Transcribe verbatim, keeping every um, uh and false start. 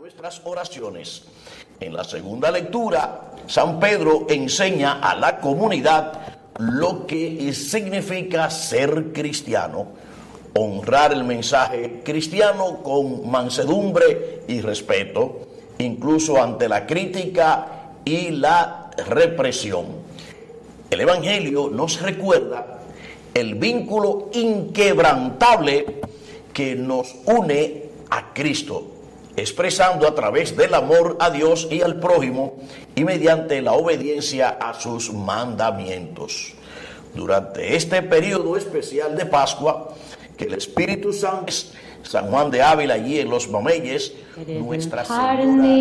nuestras oraciones. En la segunda lectura, San Pedro enseña a la comunidad lo que significa ser cristiano, honrar el mensaje cristiano con mansedumbre y respeto, incluso ante la crítica y la represión. El Evangelio nos recuerda el vínculo inquebrantable que nos une a Cristo, expresando a través del amor a Dios y al prójimo y mediante la obediencia a sus mandamientos. Durante este periodo especial de Pascua, que el Espíritu Santo, San Juan de Ávila allí en los Mameyes, Nuestra Señora